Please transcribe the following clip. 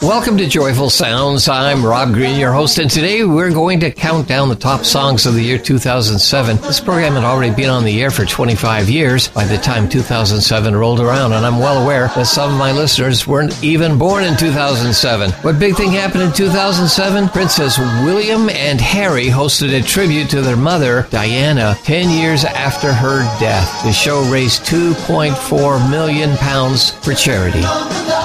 Welcome to Joyful Sounds. I'm Rob Green, your host, and today we're going to count down the top songs of the year 2007. This program had already been on the air for 25 years by the time 2007 rolled around, and I'm well aware that some of my listeners weren't even born in 2007. What big thing happened in 2007? Princess William and Harry hosted a tribute to their mother, Diana, 10 years after her death. The show raised £2.4 million for charity.